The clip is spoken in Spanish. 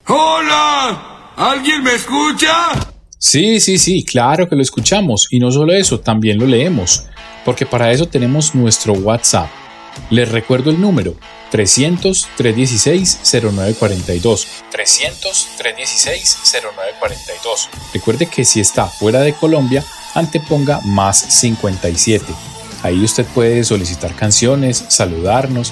¡Hola! ¿Alguien me escucha? Sí, claro que lo escuchamos y no solo eso, también lo leemos, porque para eso tenemos nuestro WhatsApp. Les recuerdo el número 300-316-0942. 300-316-0942. Recuerde que si está fuera de Colombia, anteponga +57. Ahí usted puede solicitar canciones, saludarnos